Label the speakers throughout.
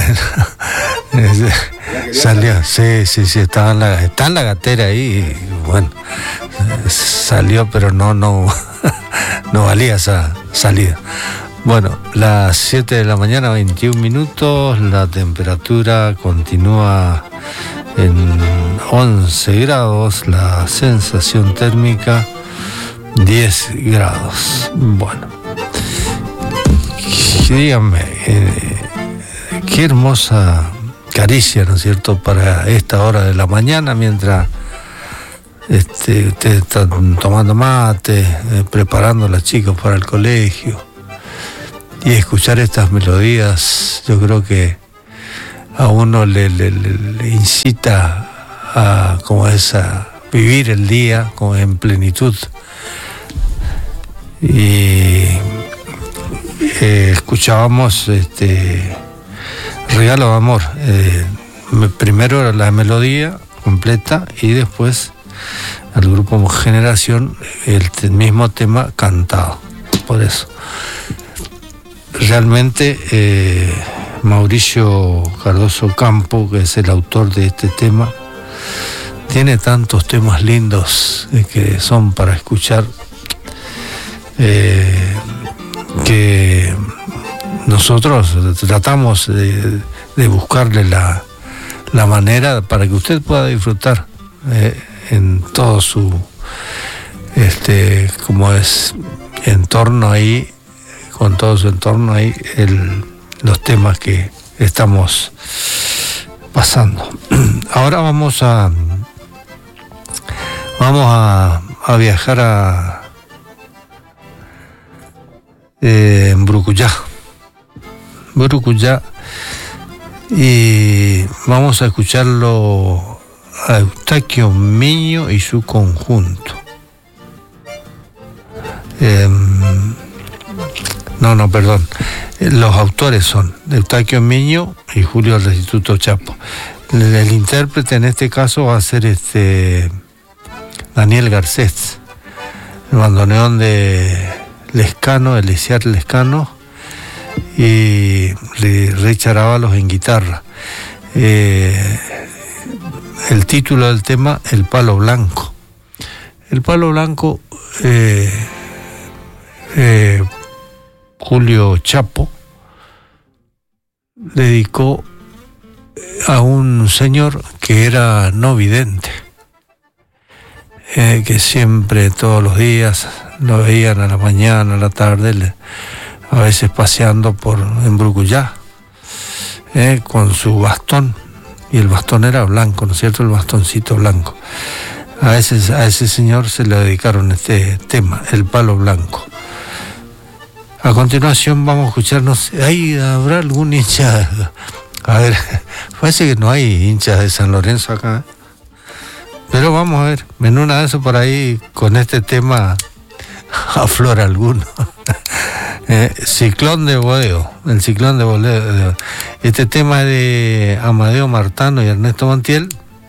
Speaker 1: Bueno, salió, sí, está en la gatera ahí, y bueno, salió, pero no valía esa salida. Bueno, las 7 de la mañana, 21 minutos, la temperatura continúa en 11 grados, la sensación térmica 10 grados. Bueno, díganme, qué hermosa caricia, ¿no es cierto?, para esta hora de la mañana, mientras ustedes están tomando mate, preparando a las chicas para el colegio, y escuchar estas melodías, yo creo que a uno le incita a vivir el día como en plenitud. Y escuchábamos Regalo de Amor, primero era la melodía completa y después al grupo Generación el mismo tema cantado. Por eso realmente Mauricio Cardoso Campo, que es el autor de este tema, tiene tantos temas lindos que son para escuchar, que nosotros tratamos de buscarle la manera para que usted pueda disfrutar en todo su como es entorno ahí, con todo su entorno ahí, los temas que estamos pasando. Ahora vamos a viajar a Brucuyá, y vamos a escucharlo a Eustaquio Miño y su conjunto. Perdón. Los autores son Eustaquio Miño y Julio Restituto Chapo. El intérprete en este caso va a ser Daniel Garcés, el bandoneón de Lescano, Elisiar Lescano, y Richard Ábalos en guitarra. El título del tema, El Palo Blanco. El Palo Blanco, Julio Chapo dedicó a un señor que era no vidente, que siempre, todos los días, lo veían a la mañana, a la tarde, a veces paseando en Brucuyá, con su bastón, y el bastón era blanco, ¿no es cierto?, el bastoncito blanco. A ese señor se le dedicaron este tema, El Palo Blanco. A continuación vamos a escucharnos. ¿Habrá algún hincha? A ver, parece que no hay hinchas de San Lorenzo acá, pero vamos a ver, en una de esas por ahí, con este tema aflora alguno. Ciclón de Bodeo, el Ciclón de Bodeo. Este tema es de Amadeo Martano y Ernesto Montiel,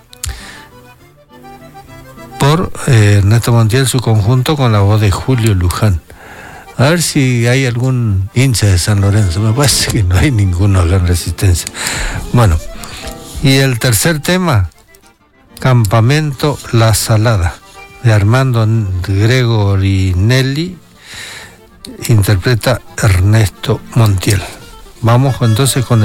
Speaker 1: por Ernesto Montiel, su conjunto, con la voz de Julio Luján. A ver si hay algún hincha de San Lorenzo. Me parece que no hay ninguno acá en Resistencia. Bueno, y el tercer tema, Campamento La Salada, de Armando Gregorinelli, interpreta Ernesto Montiel. Vamos entonces con